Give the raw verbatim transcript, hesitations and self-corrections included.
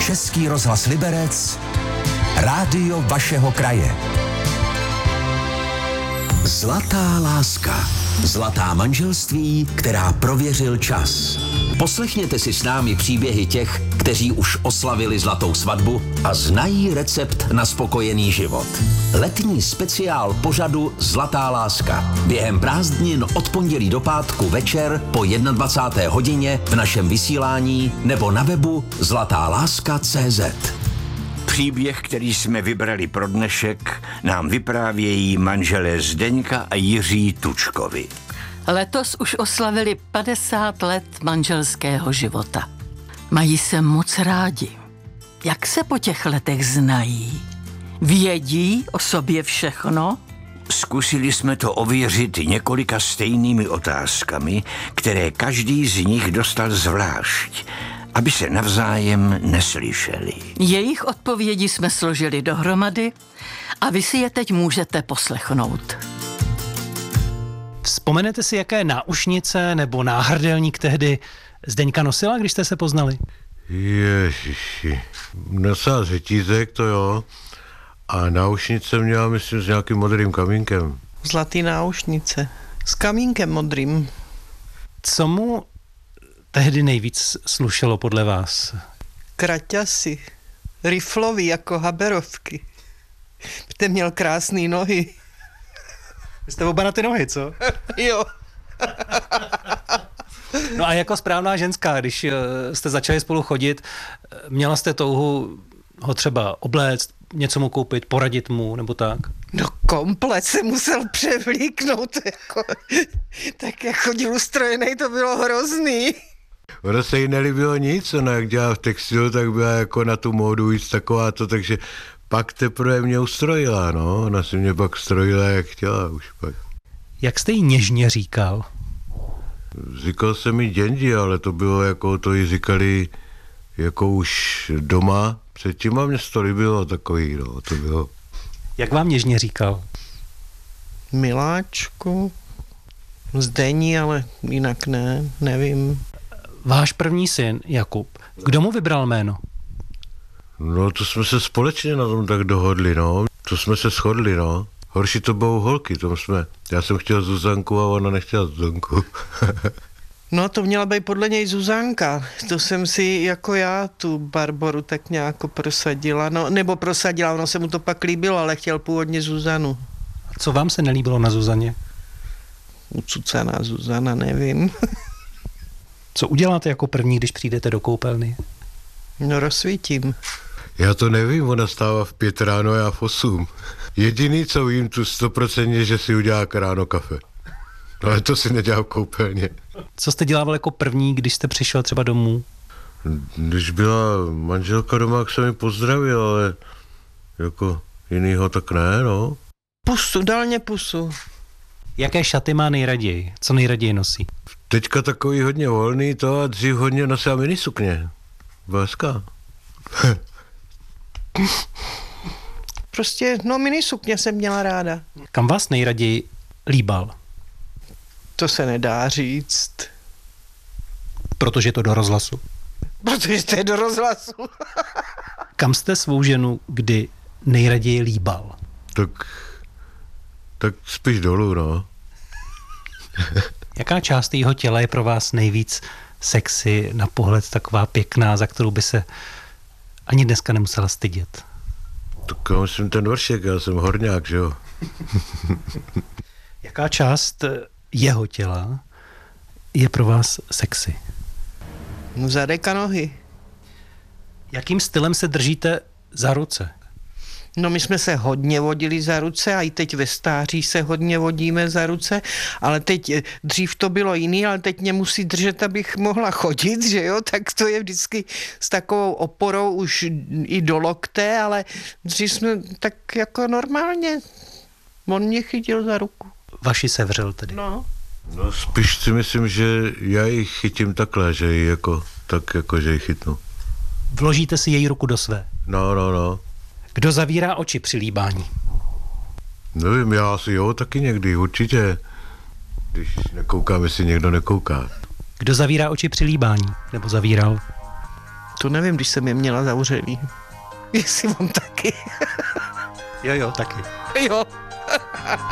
Český rozhlas Liberec, rádio vašeho kraje. Zlatá láska. Zlatá manželství, která prověřil čas. Poslechněte si s námi příběhy těch, kteří už oslavili zlatou svatbu a znají recept na spokojený život. Letní speciál pořadu Zlatá láska. Během prázdnin od pondělí do pátku večer po dvacáté jedné hodině v našem vysílání nebo na webu zlatá láska tečka cé zet. Příběh, který jsme vybrali pro dnešek, nám vyprávějí manželé Zdeňka a Jiří Tučkovi. Letos už oslavili padesát let manželského života. Mají se moc rádi. Jak se po těch letech znají? Vědí o sobě všechno? Zkusili jsme to ověřit několika stejnými otázkami, které každý z nich dostal zvlášť, aby se navzájem neslyšeli. Jejich odpovědi jsme složili dohromady a vy si je teď můžete poslechnout. Vzpomenete si, jaké náušnice nebo náhrdelník tehdy Zdeňka nosila, když jste se poznali? Ježiši, nosila řetízek, to jo, a náušnice měla, myslím, s nějakým modrým kamínkem. Zlatý náušnice, s kamínkem modrým. Co mu tehdy nejvíc slušelo podle vás? Kraťasy, riflový jako haberovky. Ten měl krásný nohy. Vy jste oba na ty nohy, co? Jo. No a jako správná ženská, když jste začali spolu chodit, měla jste touhu ho třeba obléct, něco mu koupit, poradit mu, nebo tak? No komplet se musel převlíknout, jako, tak jak chodil ustrojený, to bylo hrozný. Ono se jí nelíbilo nic, ona jak dělala v textilu, tak byla jako na tu módu víc taková to, takže pak teprve mě ustrojila, no, ona si mě pak strojila, jak chtěla už pak. Jak jste jí něžně říkal? Říkal jsem mi děndi, ale to bylo jako, to jí říkali jako už doma, předtím a mě to líbilo takový, no, to bylo. Jak vám něžně říkal? Miláčku, Zdení, ale jinak ne, nevím. Váš první syn, Jakub, kdo mu vybral jméno? No to jsme se společně na tom tak dohodli, no, to jsme se shodli, no. Horší to bylo holky, tom jsme, já jsem chtěl Zuzanku a ona nechtěla Zuzanku. No to měla být podle něj Zuzanka, to jsem si jako já tu Barboru tak nějak prosadila, no nebo prosadila, ono se mu to pak líbilo, ale chtěl původně Zuzanu. A co vám se nelíbilo na Zuzaně? Ucucaná Zuzana, nevím. Co uděláte jako první, když přijdete do koupelny? No rozsvítím. Já to nevím, ona stává v pět ráno, já v osm. Jediný, co vím tu stoprocentně, že si udělá ráno kafe. No ale to si nedělá v koupelně. Co jste dělával jako první, když jste přišel třeba domů? Když byla manželka doma, jak jsem mi pozdravil, ale jako jinýho tak ne, no. Pusu, dal mě pusu. Jaké šaty má nejraději? Co nejraději nosí? Teďka takový hodně volný to a dřív hodně nosila minisukně. Báska. Prostě, no minisukně jsem měla ráda. Kam vás nejraději líbal? To se nedá říct. Protože to do rozhlasu. Protože to je do rozhlasu. Kam jste svou ženu kdy nejraději líbal? Tak, tak spíš dolů, no. Jaká část jeho těla je pro vás nejvíc sexy, na pohled taková pěkná, za kterou by se ani dneska nemusela stydět? Tak já myslím ten vršek, já jsem horňák, že jo. Jaká část jeho těla je pro vás sexy? No zadek a nohy. Jakým stylem se držíte za ruce? No my jsme se hodně vodili za ruce a i teď ve stáří se hodně vodíme za ruce, ale teď, dřív to bylo jiný, ale teď mě musí držet, abych mohla chodit, že jo, tak to je vždycky s takovou oporou už i do lokte, ale dřív jsme tak jako normálně, on mě chytil za ruku. Vaši sevřel tedy? No. No spíš si myslím, že já ji chytím takhle, že ji jako, tak jako, že ji chytnu. Vložíte si její ruku do své? No, no, no. Kdo zavírá oči při líbání? Nevím, já asi jo, taky někdy, určitě. Když nekoukám, jestli někdo nekouká. Kdo zavírá oči při líbání? Nebo zavíral? To nevím, když jsem je měla zavřený. Jestli mám taky. Jo, jo, taky. Jo.